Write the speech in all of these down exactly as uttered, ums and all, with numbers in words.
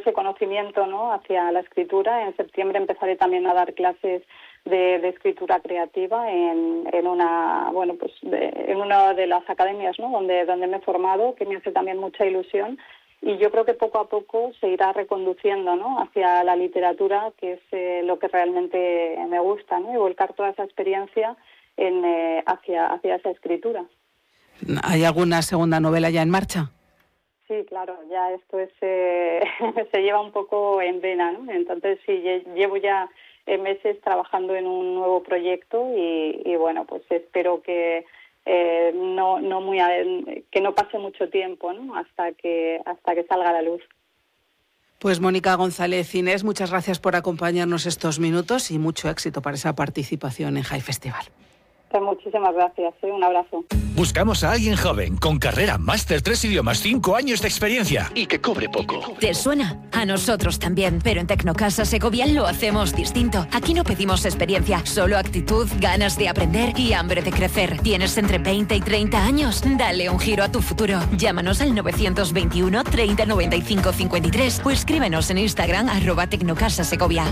ese conocimiento, ¿no?, hacia la escritura. En septiembre empezaré también a dar clases de, de escritura creativa en, en una, bueno, pues de, en una de las academias, ¿no?, donde, donde me he formado, que me hace también mucha ilusión. Y yo creo que poco a poco se irá reconduciendo, ¿no?, hacia la literatura, que es eh, lo que realmente me gusta, ¿no?, y volcar toda esa experiencia en, eh, hacia, hacia esa escritura. ¿Hay alguna segunda novela ya en marcha? Sí, claro, ya esto es, eh, se lleva un poco en vena, ¿no? Entonces sí, llevo ya meses trabajando en un nuevo proyecto y, y bueno, pues espero que eh, no, no muy a, que no pase mucho tiempo, ¿no?, hasta que hasta que salga a la luz. Pues Mónica González Inés, muchas gracias por acompañarnos estos minutos y mucho éxito para esa participación en High Festival. Pues muchísimas gracias, ¿eh? Un abrazo. Buscamos a alguien joven, con carrera, máster, tres idiomas, cinco años de experiencia y que cobre poco. ¿Te suena? A nosotros también, pero en Tecnocasa Segovia lo hacemos distinto. Aquí no pedimos experiencia, solo actitud, ganas de aprender y hambre de crecer. ¿Tienes entre veinte y treinta años? Dale un giro a tu futuro. Llámanos al novecientos veintiuno treinta noventa y cinco cincuenta y tres o escríbenos en Instagram arroba Tecnocasa Segovia.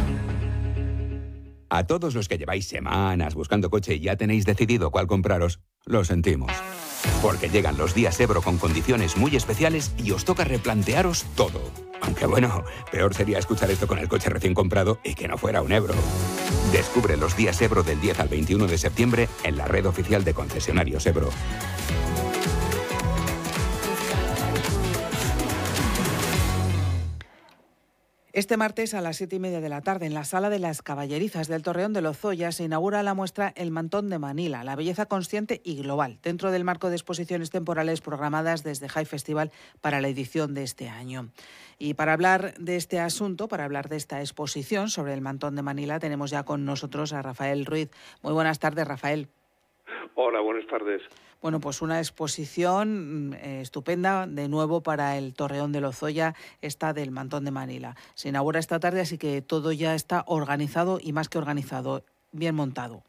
A todos los que lleváis semanas buscando coche y ya tenéis decidido cuál compraros, lo sentimos. Porque llegan los días Ebro con condiciones muy especiales y os toca replantearos todo. Aunque bueno, peor sería escuchar esto con el coche recién comprado y que no fuera un Ebro. Descubre los días Ebro del diez al veintiuno de septiembre en la red oficial de concesionarios Ebro. Este martes a las siete y media de la tarde, en la Sala de las Caballerizas del Torreón de Lozoya, se inaugura la muestra El Mantón de Manila, la belleza consciente y global, dentro del marco de exposiciones temporales programadas desde High Festival para la edición de este año. Y para hablar de este asunto, para hablar de esta exposición sobre el Mantón de Manila, tenemos ya con nosotros a Rafael Ruiz. Muy buenas tardes, Rafael. Hola, buenas tardes. Bueno, pues una exposición eh, estupenda, de nuevo para el Torreón de Lozoya, esta del Mantón de Manila. Se inaugura esta tarde, así que todo ya está organizado y más que organizado, bien montado.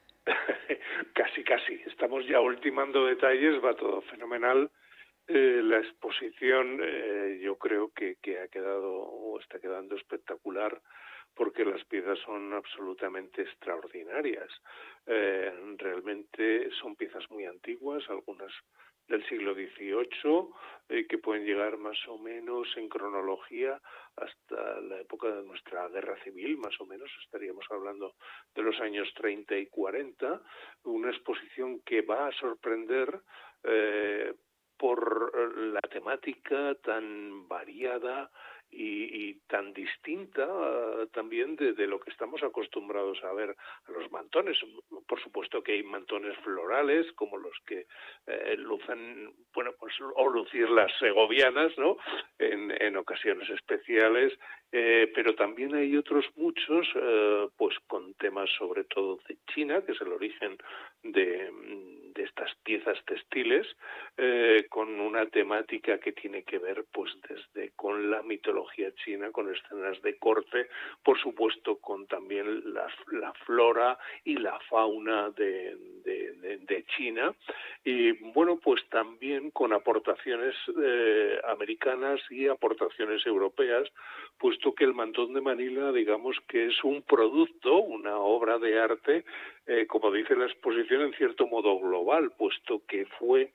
Casi, casi. Estamos ya ultimando detalles, va todo fenomenal. Eh, la exposición eh, yo creo que, que ha quedado o está quedando espectacular, porque las piezas son absolutamente extraordinarias. Eh, realmente son piezas muy antiguas, algunas del siglo dieciocho, eh, que pueden llegar más o menos en cronología hasta la época de nuestra guerra civil, más o menos, estaríamos hablando de los años treinta y cuarenta, una exposición que va a sorprender eh, por la temática tan variada y, y tan distinta uh, también de, de lo que estamos acostumbrados a ver a los mantones. Por supuesto que hay mantones florales, como los que eh, lucen, bueno, pues o lucir las segovianas, ¿no?, en, en ocasiones especiales, eh, pero también hay otros muchos, eh, pues con temas sobre todo de China, que es el origen de, de estas piezas textiles, eh, con una temática que tiene que ver pues desde con la mitología china, con escenas de corte, por supuesto con también la, la flora y la fauna de, de, de, de China, y bueno, pues también con aportaciones eh, americanas y aportaciones europeas, puesto que el Mantón de Manila, digamos que es un producto, una obra de arte, eh, como dice la exposición, en cierto modo global, puesto que fue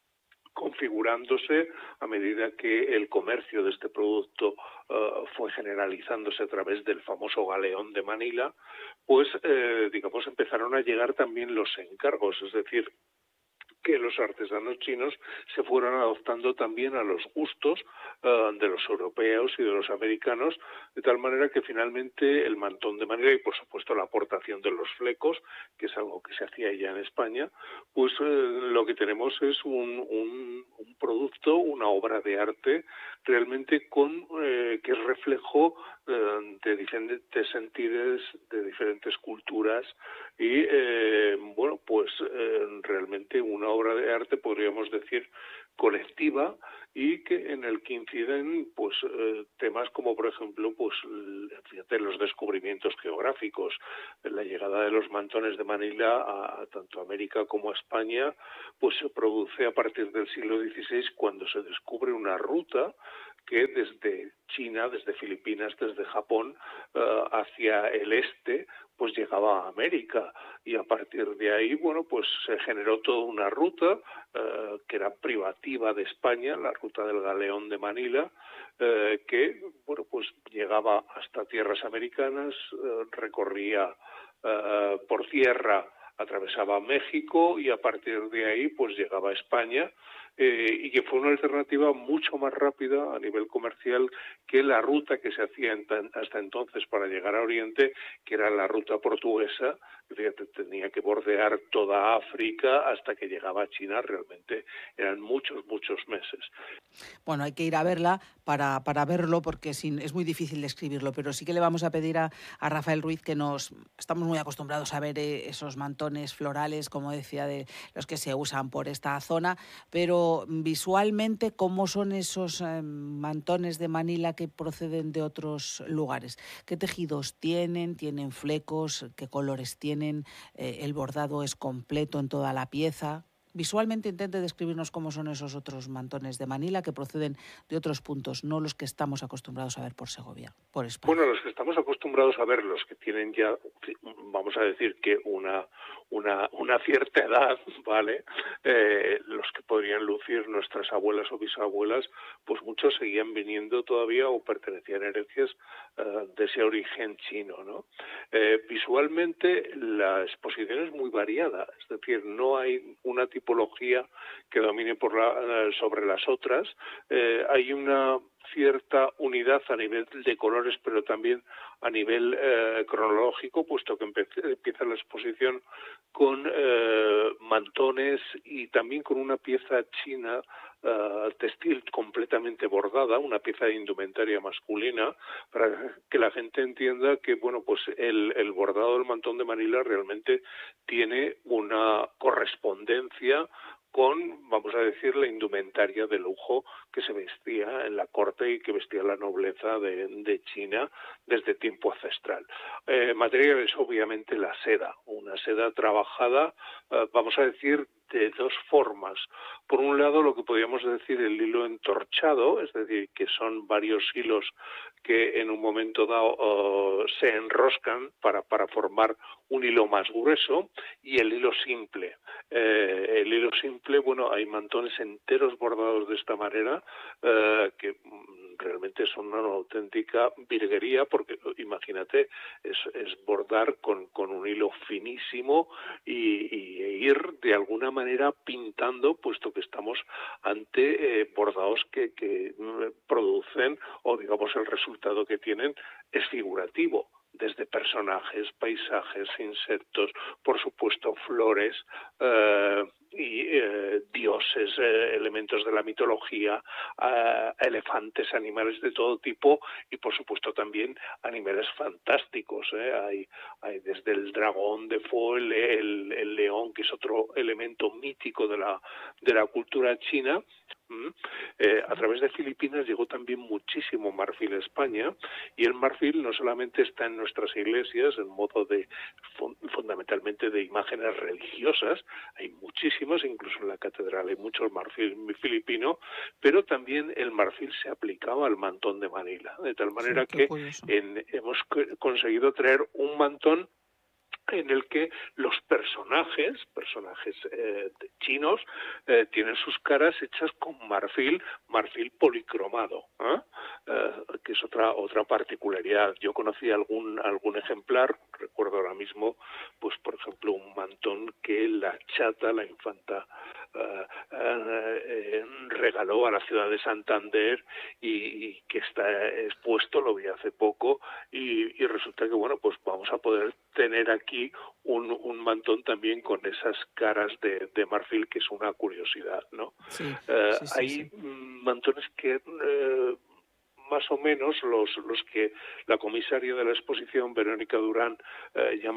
configurándose a medida que el comercio de este producto uh, fue generalizándose a través del famoso galeón de Manila, pues eh, digamos empezaron a llegar también los encargos, es decir, que los artesanos chinos se fueron adoptando también a los gustos uh, de los europeos y de los americanos, de tal manera que finalmente el Mantón de Manila y por supuesto la aportación de los flecos, que es algo que se hacía ya en España, pues eh, lo que tenemos es un, un, un producto, una obra de arte realmente con eh, que es reflejo eh, de diferentes sentidos, de diferentes culturas y eh, bueno, pues eh, realmente una obra de arte, podríamos decir, colectiva y que en el que inciden pues eh, temas como por ejemplo pues fíjate, los descubrimientos geográficos, la llegada de los mantones de Manila a, a tanto América como a España pues se produce a partir del siglo dieciséis, cuando se descubre una ruta que desde China, desde Filipinas, desde Japón, eh, hacia el este, pues llegaba a América. Y a partir de ahí, bueno, pues se generó toda una ruta eh, que era privativa de España, la ruta del Galeón de Manila, eh, que, bueno, pues llegaba hasta tierras americanas, eh, recorría eh, por tierra, atravesaba México y a partir de ahí, pues llegaba a España. Eh, y que fue una alternativa mucho más rápida a nivel comercial que la ruta que se hacía en tan, hasta entonces para llegar a Oriente, que era la ruta portuguesa. Fíjate, tenía que bordear toda África hasta que llegaba a China. Realmente eran muchos, muchos meses. Bueno, hay que ir a verla para, para verlo, porque sin, es muy difícil describirlo, pero sí que le vamos a pedir a, a Rafael Ruiz, que nos estamos muy acostumbrados a ver eh, esos mantones florales, como decía, de los que se usan por esta zona, pero visualmente, ¿cómo son esos eh, mantones de Manila que proceden de otros lugares? ¿Qué tejidos tienen? ¿Tienen flecos? ¿Qué colores tienen? Eh, ¿El bordado es completo en toda la pieza? Visualmente intente describirnos cómo son esos otros mantones de Manila que proceden de otros puntos, no los que estamos acostumbrados a ver por Segovia, por España. Bueno, los que estamos acostumbrados a ver, los que tienen ya, vamos a decir que una una, una cierta edad, ¿vale? Eh, los que podrían lucir nuestras abuelas o bisabuelas, pues muchos seguían viniendo todavía o pertenecían a herencias uh, de ese origen chino, ¿no? Eh, visualmente la exposición es muy variada, es decir, no hay una tipología que domine por la, sobre las otras, eh, hay una cierta unidad a nivel de colores, pero también a nivel eh, cronológico, puesto que empieza la exposición con eh, mantones y también con una pieza china uh, textil completamente bordada, una pieza de indumentaria masculina, para que la gente entienda que bueno, pues el, el bordado del mantón de Manila realmente tiene una correspondencia con, vamos a decir, la indumentaria de lujo que se vestía en la corte y que vestía la nobleza de, de China desde tiempo ancestral. Eh, material es obviamente la seda, una seda trabajada, eh, vamos a decir, de dos formas. Por un lado, lo que podríamos decir el hilo entorchado, es decir, que son varios hilos que en un momento dado uh, se enroscan para, para formar un hilo más grueso, y el hilo simple. Eh, el hilo simple, bueno, hay mantones enteros bordados de esta manera eh, que realmente son una auténtica virguería, porque imagínate, es, es bordar con, con un hilo finísimo y, y ir de alguna manera pintando, puesto que estamos ante eh, bordados que, que producen, o digamos el resultado que tienen es figurativo, desde personajes, paisajes, insectos, por supuesto flores eh, y eh, dioses, eh, elementos de la mitología, eh, elefantes, animales de todo tipo y por supuesto también animales fantásticos. ¿eh? Hay, hay desde el dragón de Foel, el, el león, que es otro elemento mítico de la, de la cultura china. ¿Mm? Eh, a través de Filipinas llegó también muchísimo marfil a España, y el marfil no solamente está en nuestras iglesias en modo de fundamentalmente de imágenes religiosas, hay muchísimas, incluso en la catedral hay mucho marfil filipino, pero también el marfil se aplicaba al mantón de Manila, de tal manera sí, que en, hemos conseguido traer un mantón en el que los personajes, personajes eh, chinos, eh, tienen sus caras hechas con marfil, marfil policromado, ¿eh? Eh, que es otra otra particularidad. Yo conocí algún algún ejemplar, recuerdo ahora mismo, pues por ejemplo un mantón que la chata, la infanta, eh, eh, regaló a la ciudad de Santander y, y que está expuesto, lo vi hace poco, y, y resulta que bueno, pues vamos a poder tener aquí un, un mantón también con esas caras de, de marfil, que es una curiosidad, ¿no? Sí, eh, sí, sí, hay sí. mantones que eh, más o menos los, los que la comisaria de la exposición, Verónica Durán, eh, llama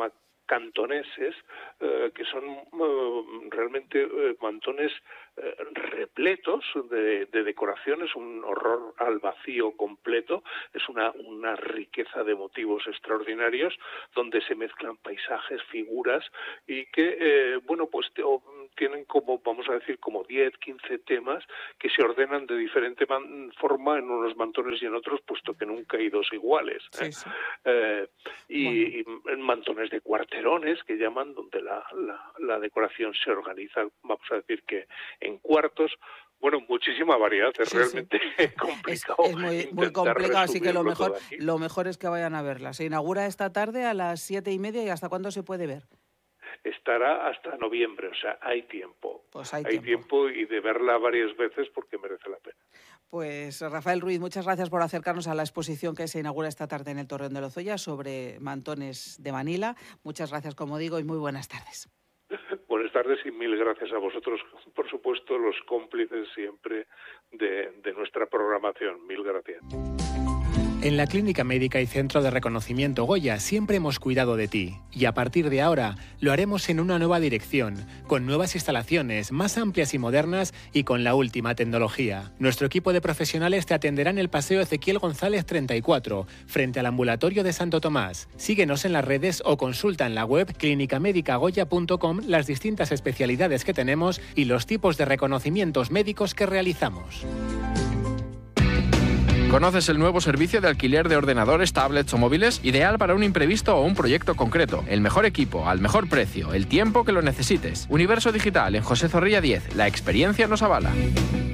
cantoneses, eh, que son eh, realmente eh, mantones eh, repletos de, de decoraciones, un horror al vacío completo, es una, una riqueza de motivos extraordinarios, donde se mezclan paisajes, figuras, y que, eh, bueno, pues te, o, tienen como, vamos a decir, como diez, quince temas que se ordenan de diferente man, forma en unos mantones y en otros, puesto que nunca hay dos iguales. ¿eh? Sí, sí. Eh, y, bueno. y mantones de cuarterones, que llaman, donde la, la, la decoración se organiza, vamos a decir que en cuartos. Bueno, muchísima variedad, es sí, realmente sí. complicado. Es, es muy, muy complicado, así que lo mejor, lo mejor es que vayan a verla. Se inaugura esta tarde a las siete y media, ¿y hasta cuándo se puede ver? Estará hasta noviembre, o sea, hay tiempo. Pues hay, hay tiempo. tiempo y de verla varias veces porque merece la pena. Pues Rafael Ruiz, muchas gracias por acercarnos a la exposición que se inaugura esta tarde en el Torreón de Lozoya sobre mantones de Manila. Muchas gracias, como digo, y muy buenas tardes. Buenas tardes y mil gracias a vosotros, por supuesto, los cómplices siempre de, de nuestra programación. Mil gracias. En la Clínica Médica y Centro de Reconocimiento Goya siempre hemos cuidado de ti, y a partir de ahora lo haremos en una nueva dirección, con nuevas instalaciones más amplias y modernas y con la última tecnología. Nuestro equipo de profesionales te atenderá en el Paseo Ezequiel González treinta y cuatro, frente al ambulatorio de Santo Tomás. Síguenos en las redes o consulta en la web clínica médica goya punto com las distintas especialidades que tenemos y los tipos de reconocimientos médicos que realizamos. ¿Conoces el nuevo servicio de alquiler de ordenadores, tablets o móviles? Ideal para un imprevisto o un proyecto concreto. El mejor equipo, al mejor precio, el tiempo que lo necesites. Universo Digital en José Zorrilla diez. La experiencia nos avala.